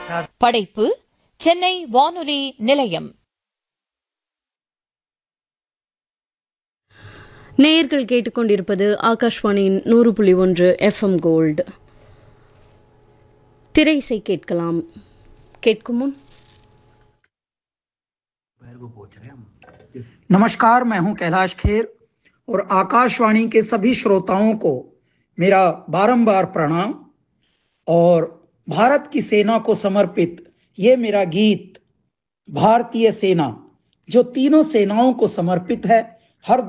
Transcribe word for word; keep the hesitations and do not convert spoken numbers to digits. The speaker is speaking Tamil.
படைப்பு சென்னை வானொலி நிலையம். நேயர்கள் கேட்டுக்கொண்டிருப்பது ஆகாஷ்வாணியின் நூறு புள்ளி ஒன்று எஃப்எம் கோல்டு. திரைசை கேட்கலாம். கேட்கும் முன் नमस्कार, मैं हूं कैलाश खेर और आकाशवाणी के सभी श्रोताओं को मेरा बारंबार प्रणाम। और भारत की सेना को समर्पित ये मेरा गीत भारतीय सेना, जो तीनों सेनाओं को समर्पित है, हर